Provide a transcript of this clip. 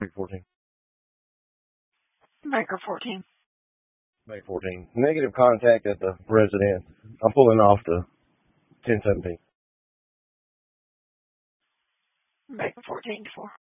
14. Baker 14. May 14. Negative contact at the residence. I'm pulling off to 1017. Baker 14 4.